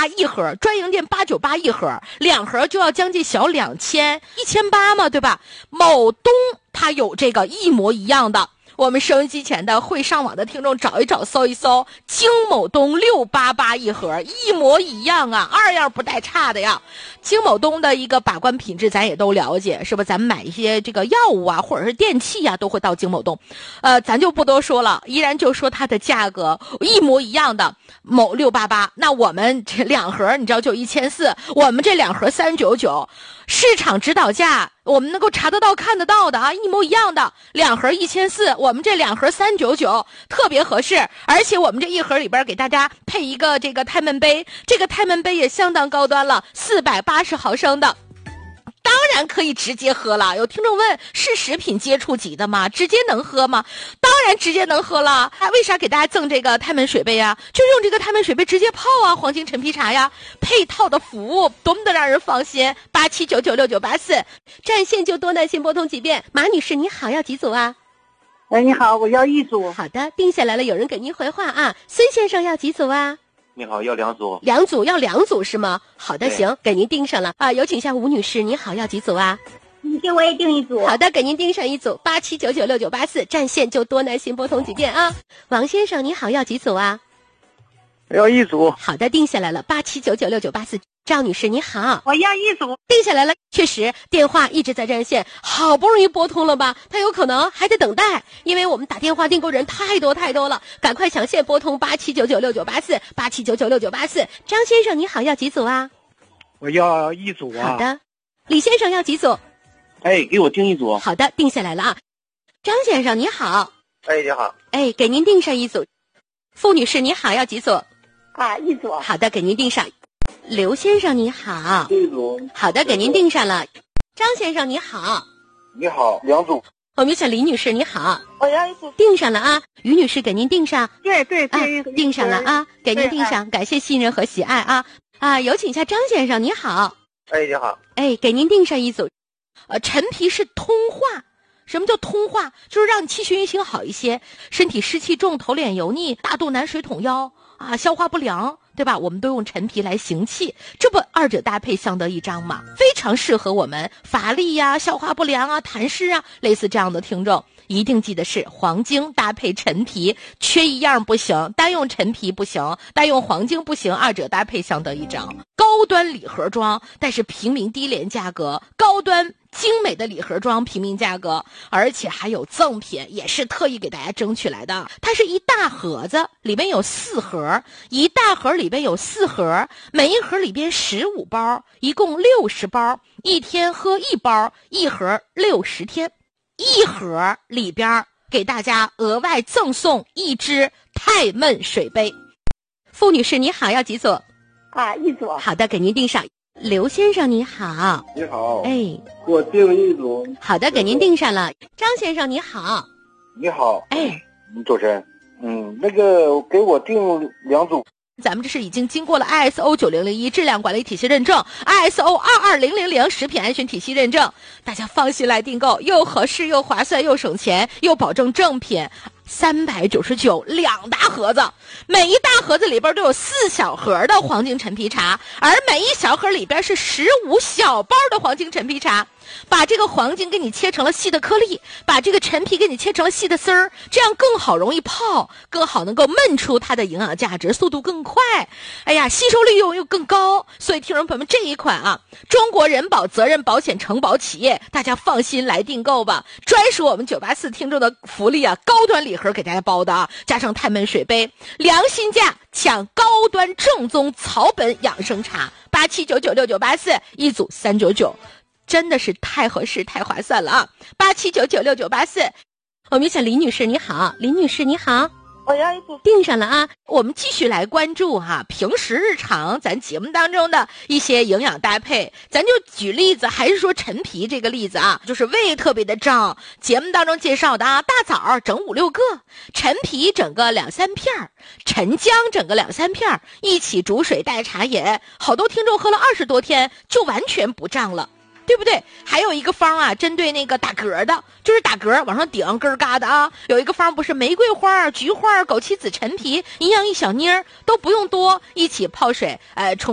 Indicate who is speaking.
Speaker 1: 898一盒，专营店898一盒，2盒就要将近小2000，1800嘛，对吧？某东它有这个一模一样的。我们收音机前的会上网的听众找一找搜一搜，京某东688一盒，一模一样啊，2样不带差的呀。京某东的一个把关品质咱也都了解，是吧？咱们买一些这个药物啊或者是电器啊都会到京某东，咱就不多说了，依然就说它的价格一模一样的某688，那我们这2盒你知道就1400，我们这2盒399，市场指导价我们能够查得到看得到的啊，一模一样的，2盒1400，我们这2盒399，特别合适。而且我们这一盒里边给大家配一个这个太闷杯，这个太闷杯也相当高端了，480毫升的。当然可以直接喝了。有听众问，是食品接触级的吗？直接能喝吗？当然直接能喝了。为啥给大家赠这个太闷水杯啊？就用这个太闷水杯直接泡啊，黄金陈皮茶呀，配套的服务多么的让人放心。87996984，占线就多耐心拨通几遍。马女士你好，要几组啊？
Speaker 2: 哎，你好，我要1组。
Speaker 1: 好的，定下来了，有人给您回话啊。孙先生要几组啊？
Speaker 3: 你好，要2组。
Speaker 1: 2组，要2组是吗？好的，行，给您订上了啊。有请下吴女士，你好，要几组啊？
Speaker 2: 你给我也订1组。
Speaker 1: 好的，给您订上1组。87996984，占线就多耐心拨通几遍啊。王先生，你好，要几组啊？
Speaker 3: 要1组。
Speaker 1: 好的，定下来了。87996984，赵女士，你好，
Speaker 2: 我要1组。
Speaker 1: 定下来了。确实，电话一直在占线，好不容易拨通了吧？他有可能还得等待，因为我们打电话订购人太多了，赶快抢线拨通87996984 87996984。张先生，你好，要几组啊？
Speaker 3: 我要1组啊。
Speaker 1: 好的，李先生要几组？
Speaker 3: 哎，给我订1组。
Speaker 1: 好的，定下来了啊。张先生你好。
Speaker 3: 哎，你好。
Speaker 1: 哎，给您订上1组。傅女士你好，要几组？
Speaker 2: 啊，1组。
Speaker 1: 好的，给您订上。刘先生你好。
Speaker 3: 1组。
Speaker 1: 好的，给您订上了。张先生你好。
Speaker 3: 你好，2组。
Speaker 1: 我们请李女士你好。
Speaker 2: 我要1组。
Speaker 1: 订上了啊。于女士给您订上。
Speaker 2: 对，
Speaker 1: 订上了啊，给您订上，感谢信任和喜爱啊。有请一下张先生你好。
Speaker 3: 哎，你好。
Speaker 1: 哎，给您订上1组。陈皮是通化。什么叫通化？就是让你气血运行好一些，身体湿气重，头脸油腻，大肚腩，水桶腰啊，消化不良，对吧？我们都用陈皮来行气，这不2者搭配相得益彰嘛，非常适合我们乏力呀、消化不良啊、痰湿啊，类似这样的听众。一定记得是黄精搭配陈皮，缺一样不行，单用陈皮不行，单用黄精不行，2者搭配相得益彰。高端礼盒装，但是平民低廉价格，高端精美的礼盒装，平民价格，而且还有赠品，也是特意给大家争取来的。它是一大盒子，里边有4盒，一大盒里边有4盒，每一盒里边15包，一共60包，一天喝1包，一盒60天。一盒里边给大家额外赠送1只太闷水杯。傅女士你好，要几组？
Speaker 2: 啊，1组。
Speaker 1: 好的，给您订上。刘先生你好。
Speaker 3: 你好。
Speaker 1: 哎，
Speaker 3: 给我订1组。
Speaker 1: 好的，给您订上了。张先生你好。
Speaker 3: 你好。
Speaker 1: 哎，
Speaker 3: 主持人，那个给我订2组。
Speaker 1: 咱们这是已经经过了 ISO 9001质量管理体系认证， ISO 22000食品安全体系认证，大家放心来订购，又合适又划算又省钱又保证正品。399，2大盒子，每一大盒子里边都有4小盒的黄金陈皮茶，而每一小盒里边是15小包的黄金陈皮茶。把这个黄金给你切成了细的颗粒，把这个陈皮给你切成了细的丝儿，这样更好容易泡，更好能够焖出它的营养价值，速度更快，哎呀，吸收利用又更高。所以听众朋友们，这一款啊，中国人保责任保险承保企业，大家放心来订购吧。专属我们984听众的福利啊，高端礼盒给大家包的啊，加上太闷水杯，良心价抢高端正宗草本养生茶，87996984，一组399。真的是太合适太划算了啊！87996984，我们请李女士你好。李女士你好。
Speaker 2: 我要1组。
Speaker 1: 订上了啊。我们继续来关注平时日常咱节目当中的一些营养搭配。咱就举例子，还是说陈皮这个例子啊，就是胃特别的胀，节目当中介绍的啊，大枣整5、6个，陈皮整个2、3片，陈姜整个2、3片，一起煮水代茶饮，好多听众喝了20多天就完全不胀了，对不对？还有一个方啊，针对那个打嗝的，就是打嗝往上顶咯儿嘎的啊。有一个方不是玫瑰花、菊花、枸杞子、陈皮，营养一小妮儿，都不用多，一起泡水，冲